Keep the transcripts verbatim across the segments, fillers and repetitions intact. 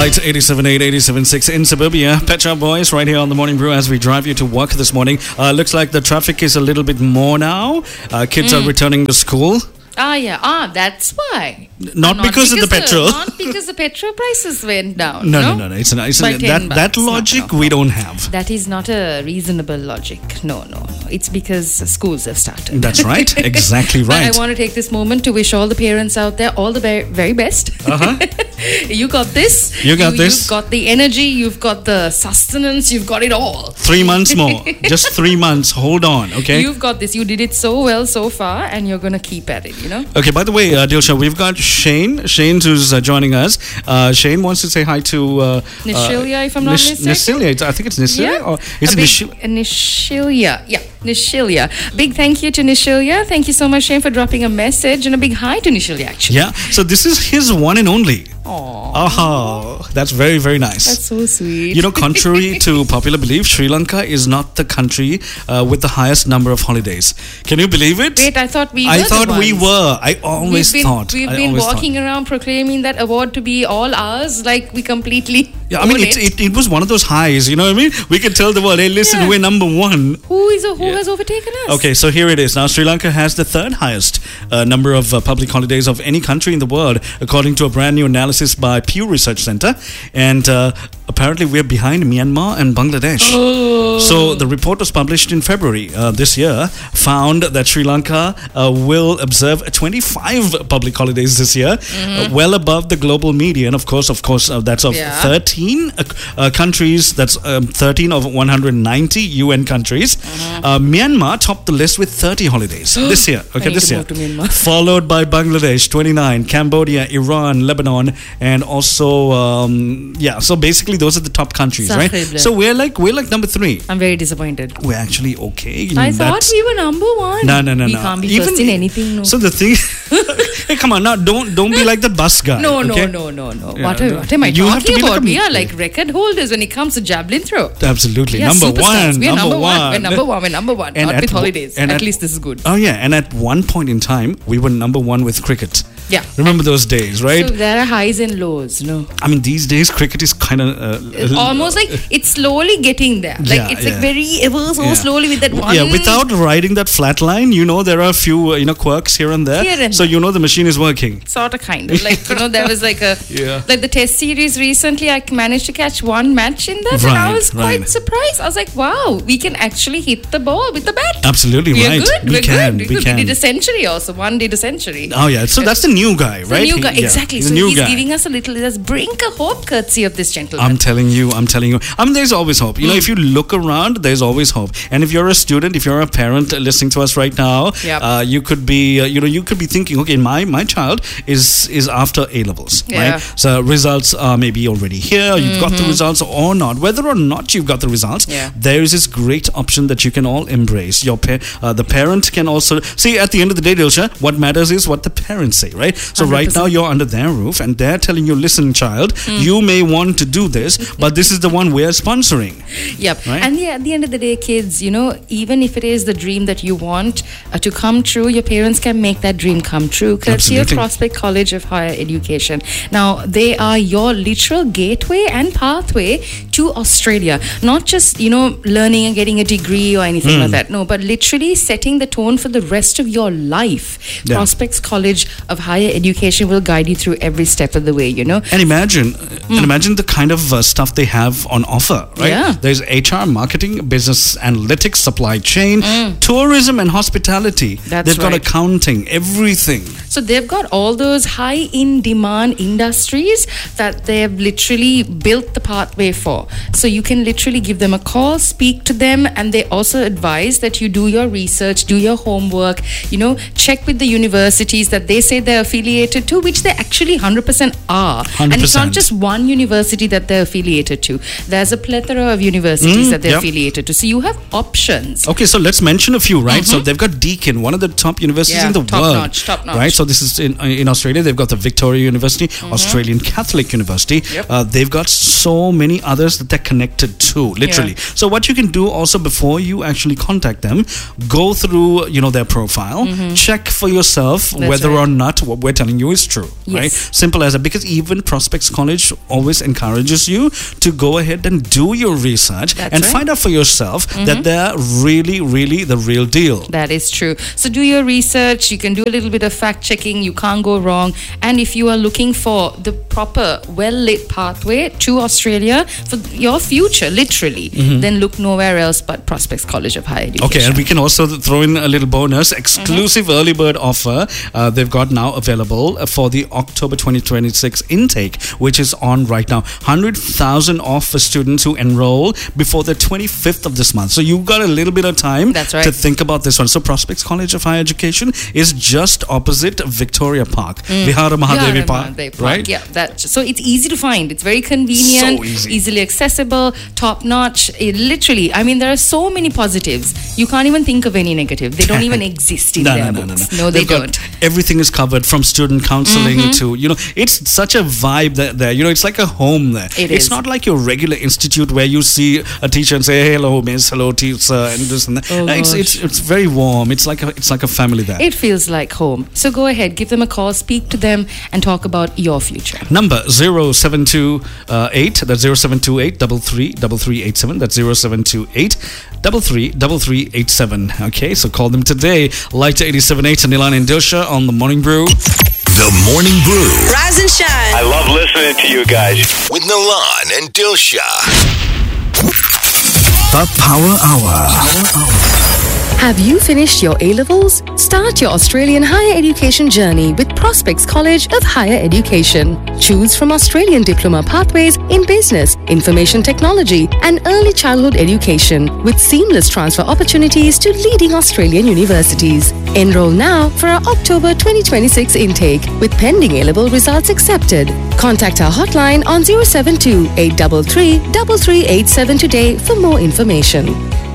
right, eighty-seven point eight, eighty-seven point six in suburbia. Pet Shop Boys right here on the Morning Brew as we drive you to work this morning. Uh, looks like the traffic is a little bit more now. Uh, kids mm. are returning to school. Ah, yeah. Ah, that's why. Not, not because, because of the petrol. Not because the petrol prices went down. No, no, no, no. no. It's, an, it's an, that, that logic we don't have. That is not a reasonable logic. No, no, no. It's because schools have started. That's right. Exactly right. But I want to take this moment to wish all the parents out there all the very best. Uh-huh. You got this. You got you, this. You've got the energy. You've got the sustenance. You've got it all. Three months more. Just three months. Hold on, okay? You've got this. You did it so well so far, and you're going to keep at it, you know? Okay, by the way, uh, Dilsha, we've got Shane. Shane who's uh, joining us. Uh, Shane wants to say hi to... Uh, Nishilia, uh, if I'm not Nish- mistaken. Nishilia. I think it's Nishilia. Yeah. Or is it Nish- Nishilia? Yeah, Nishilia. Big thank you to Nishilia. Thank you so much, Shane, for dropping a message. And a big hi to Nishilia, actually. Yeah, so this is his one and only. Aww. Oh, that's very, very nice. That's so sweet. You know, contrary to popular belief, Sri Lanka is not the country uh, with the highest number of holidays. Can you believe it? Wait, I thought we were I thought the we ones. were. I always we've been, thought. We've I been walking thought. around proclaiming that award to be all ours, like we completely... Yeah, I mean, it. It, it was one of those highs, you know what I mean? We can tell the world, hey, listen, yeah. we're number one. Who is a, who yeah. has overtaken us? Okay, so here it is. Now, Sri Lanka has the third highest uh, number of uh, public holidays of any country in the world, according to a brand new analysis by Pew Research Center. And uh, apparently, we're behind Myanmar and Bangladesh. Oh. So the report was published in February uh, this year, found that Sri Lanka uh, will observe twenty-five public holidays this year, mm-hmm. uh, well above the global median. Of course, of course, uh, that's of yeah. thirteen uh, uh, countries. That's um, thirteen of one hundred ninety U N countries. Mm-hmm. Uh, Myanmar topped the list with thirty holidays this year. Okay, this year, followed by Bangladesh twenty-nine, Cambodia, Iran, Lebanon, and also um, yeah. So basically, those are the top countries, right? So we're like we're like number three. I'm very disappointed. We're actually okay. You know, I thought we were number one. No, no, no, we no. We can't be Even, first in anything. No. So the thing, hey, come on, now don't don't be like the bus guy. No, okay? no, no, no, no. Yeah, what, are, what am I you talking have to be about? Like we are like record holders when it comes to javelin throw. Absolutely, yeah, number superstars. one. We are number, number one. one. We're number one. We're number one. And not with w- holidays. At, at least this is good. Oh yeah, and at one point in time, we were number one with cricket. Yeah. Remember those days, right? So there are highs and lows, no? I mean, these days, cricket is kind of... Uh, almost like it's slowly getting there. Like yeah, it's yeah. like very ever so yeah. slowly with that one... Yeah, without riding that flat line, you know, there are a few, uh, you know, quirks here and there. Here and so you know the machine is working. Sort of, kind of. Like, you know, there was like a... yeah. Like the test series recently, I managed to catch one match in that right, and I was quite right. surprised. I was like, wow, we can actually hit the ball with the bat. Absolutely we right. Are good. We We're can. good. We we can. We did a century also. One did a century. Oh, yeah. So that's the new guy, right? The new guy, he, exactly. Yeah, so he's, he's guy. giving us a little, let's brink a hope courtesy of this gentleman. I'm telling you, I'm telling you. I mean, there's always hope. You mm. know, if you look around, there's always hope. And if you're a student, if you're a parent listening to us right now, yep. uh, you could be, uh, you know, you could be thinking, okay, my my child is is after A levels, yeah. right? So results are maybe already here. You've mm-hmm. got the results or not. Whether or not you've got the results, yeah. there is this great option that you can all embrace. Your pa- uh, the parent can also see. At the end of the day, Dilsha, what matters is what the parents say, right? So one hundred percent. Right now you're under their roof, and they're telling you, listen, child, mm. you may want to do this, but this is the one we're sponsoring. Yep. Right? And yeah, at the end of the day, kids, you know, even if it is the dream that you want uh, to come true, your parents can make that dream come true. Courtesy of Prospect College of Higher Education. Now, they are your literal gateway and pathway to Australia. Not just, you know, learning and getting a degree or anything mm. like that. No, but literally setting the tone for the rest of your life. Yeah. Prospects College of Higher Education will guide you through every step of the way, you know. And imagine, mm. and imagine the kind of uh, stuff they have on offer, right? Yeah. There's H R, marketing, business analytics, supply chain, mm. tourism and hospitality. That's They've got right. accounting, everything. So they've got all those high in demand industries that they've literally built the pathway for. So you can literally give them a call, speak to them, and they also advise that you do your research, do your homework, you know, check with the universities that they say they're affiliated to, which they actually one hundred percent are. one hundred percent. And it's not just one university that they're affiliated to. There's a plethora of universities mm, that they're yep. affiliated to. So you have options. Okay, so let's mention a few, right? Mm-hmm. So they've got Deakin, one of the top universities yeah, in the top world. Notch, top notch. Right? So this is in in Australia. They've got the Victoria University, mm-hmm. Australian Catholic University. Yep. Uh, they've got so many others that they're connected to, literally. Yeah. So what you can do also before you actually contact them, go through, you know, their profile, mm-hmm. check for yourself That's whether right. or not what we're telling you is true. Yes. Right? Simple as that. Because even Prospects College always encourages you to go ahead and do your research That's and right. find out for yourself mm-hmm. that they're really, really the real deal. That is true. So do your research. You can do a little bit of fact checking. You can't go wrong. And if you are looking for the proper, well-lit pathway to Australia for your future, literally, mm-hmm. then look nowhere else but Prospects College of Higher Education. Okay, and we can also throw in a little bonus, exclusive mm-hmm. early bird offer uh, they've got now available for the October twenty twenty-six intake, which is on right now. one hundred thousand off for students who enroll before the twenty-fifth of this month. So you've got a little bit of time That's right. to think about this one. So Prospects College of Higher Education is just opposite Victoria Park, mm. Vihara Mahadevi Vihara Park, Mahadevi Park, right? Yeah, that. So it's easy to find. It's very convenient, so easy. easily accessible, top notch. It literally, I mean, there are so many positives. You can't even think of any negative. They don't even exist in no, their no, no, books. No, no, no they They've got don't. Everything is covered from student counseling mm-hmm. to, you know, it's such a vibe that there. You know, it's like a home there. It it's is. not like your regular institute where you see a teacher and say, hey, hello, miss, hello, teacher, and this and that. Oh, no, it's, it's it's very warm. It's like a it's like a family there. It feels like home. So go ahead, give them a call, speak to them, and talk about your future. Number zero seven two eight. That's zero seven two eight double three double three eight seven. That's zero seven two eight double three double three eight seven. Okay, so call them today. Lighter eighty-seven point eight and Nilan and Dilsha on the Morning Brew. The Morning Brew. Rise and shine. I love listening to you guys. With Nilan and Dilsha. The Power Hour. Power Hour. Have you finished your A-levels? Start your Australian higher education journey with Prospects College of Higher Education. Choose from Australian diploma pathways in business, information technology, and early childhood education with seamless transfer opportunities to leading Australian universities. Enroll now for our October twenty twenty-six intake with pending A-level results accepted. Contact our hotline on zero seven two eight three three three three eight seven today for more information.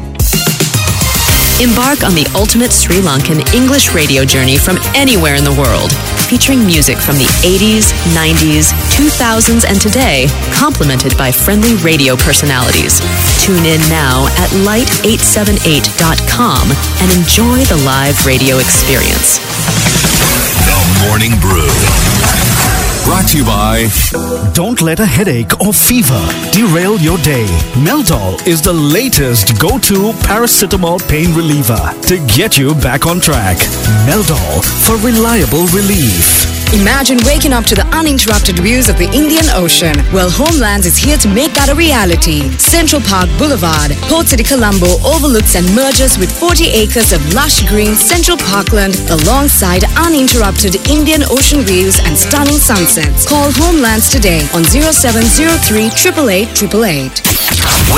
Embark on the ultimate Sri Lankan English radio journey from anywhere in the world, featuring music from the eighties, nineties, two thousands, and today, complemented by friendly radio personalities. Tune in now at light eight seven eight dot com and enjoy the live radio experience. The Morning Brew. Brought to you by... Don't let a headache or fever derail your day. Meldol is the latest go-to paracetamol pain reliever to get you back on track. Meldol for reliable relief. Imagine waking up to the uninterrupted views of the Indian Ocean. Well, Homelands is here to make that a reality. Central Park Boulevard, Port City, Colombo overlooks and merges with forty acres of lush green Central Parkland alongside uninterrupted Indian Ocean views and stunning sunsets. Call Homelands today on zero seven zero three eight eight eight eight eight eight.